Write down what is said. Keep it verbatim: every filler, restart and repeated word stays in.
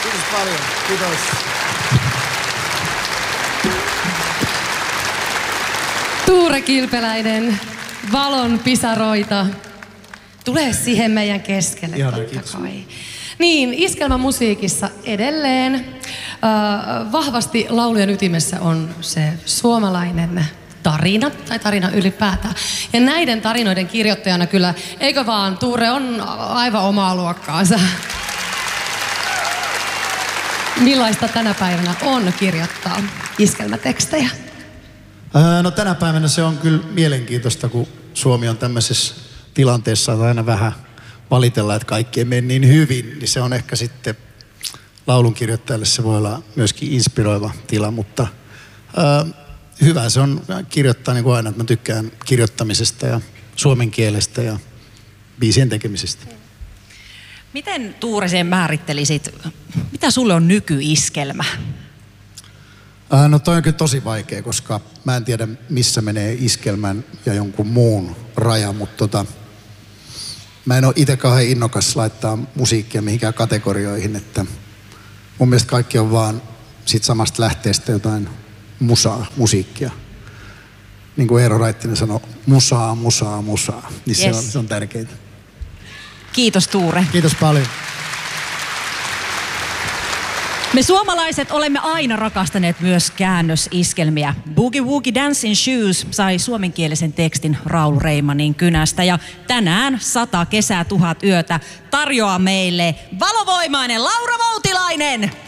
Kiitos paljon. Kiitos. Tuure Kilpeläinen, valon pisaroita. Tule siihen meidän keskelle. Ihana, kiitos. Niin, iskelmämusiikissa edelleen äh, vahvasti laulujen ytimessä on se suomalainen tarina, tai tarina ylipäätään. Ja näiden tarinoiden kirjoittajana kyllä, eikö vaan, Tuure on aivan omaa luokkaansa. Millaista tänä päivänä on kirjoittaa iskelmätekstejä? Ää, no tänä päivänä se on kyllä mielenkiintoista, kun Suomi on tämmöisessä tilanteessa, että aina vähän valitella, että kaikki ei mene niin hyvin, niin se on ehkä sitten laulunkirjoittajalle se voi olla myöskin inspiroiva tila, mutta ää, hyvä se on kirjoittaa niin kuin aina, että mä tykkään kirjoittamisesta ja suomen kielestä ja biisien tekemisestä. Miten Tuure sen määrittelisit, mitä sulle on nykyiskelmä? Ää, no toi on kyllä tosi vaikea, koska mä en tiedä missä menee iskelmän ja jonkun muun raja, mutta tota, mä en ole itse kauhean innokas laittaa musiikkia mihinkään kategorioihin, että mun mielestä kaikki on vaan sit samasta lähteestä jotain musaa, musiikkia. Niin kuin Eero Raittinen sanoi, musaa, musaa, musaa. Niin se, yes. on, se on tärkeintä. Kiitos Tuure. Kiitos paljon. Me suomalaiset olemme aina rakastaneet myös käännösiskelmiä. Boogie Woogie Dancing Shoes sai suomenkielisen tekstin Raul Reimanin kynästä. Ja tänään sata kesää tuhat yötä tarjoaa meille valovoimainen Laura Voutilainen.